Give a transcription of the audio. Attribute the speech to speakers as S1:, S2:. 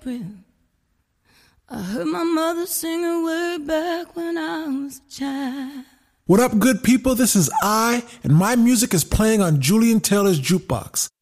S1: April. I heard my mother sing it way back when I was a child.
S2: What up, good people? This is I, and my music is playing on Julian Taylor's Jukebox.